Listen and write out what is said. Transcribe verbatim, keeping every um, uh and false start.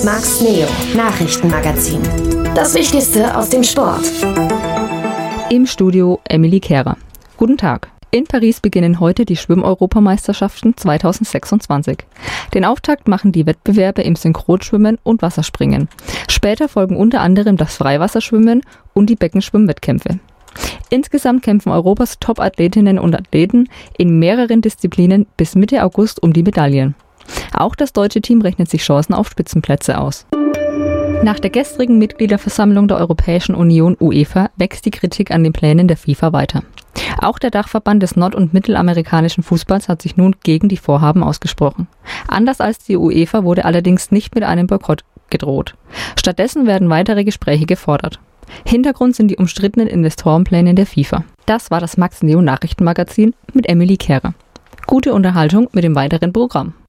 Max Neo Nachrichtenmagazin. Das Wichtigste aus dem Sport. Im Studio Emily Kehrer. Guten Tag. In Paris beginnen heute die Schwimm-Europameisterschaften zweitausendsechsundzwanzig. Den Auftakt machen die Wettbewerbe im Synchronschwimmen und Wasserspringen. Später folgen unter anderem das Freiwasserschwimmen und die Beckenschwimmwettkämpfe. Insgesamt kämpfen Europas Top-Athletinnen und Athleten in mehreren Disziplinen bis Mitte August um die Medaillen. Auch das deutsche Team rechnet sich Chancen auf Spitzenplätze aus. Nach der gestrigen Mitgliederversammlung der Europäischen Union UEFA wächst die Kritik an den Plänen der FIFA weiter. Auch der Dachverband des nord- und mittelamerikanischen Fußballs hat sich nun gegen die Vorhaben ausgesprochen. Anders als die UEFA wurde allerdings nicht mit einem Boykott gedroht. Stattdessen werden weitere Gespräche gefordert. Hintergrund sind die umstrittenen Investorenpläne der FIFA. Das war das Max Neo Nachrichtenmagazin mit Emily Kehrer. Gute Unterhaltung mit dem weiteren Programm.